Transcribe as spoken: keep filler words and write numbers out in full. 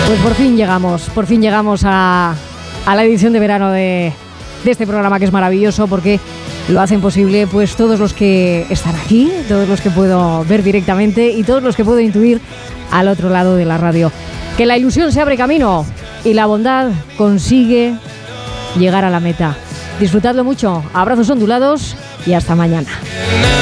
Pues por fin llegamos, por fin llegamos a, a la edición de verano de, de este programa, que es maravilloso porque lo hacen posible pues todos los que están aquí, todos los que puedo ver directamente y todos los que puedo intuir al otro lado de la radio. Que la ilusión se abre camino y la bondad consigue llegar a la meta. Disfrutadlo mucho, abrazos ondulados y hasta mañana.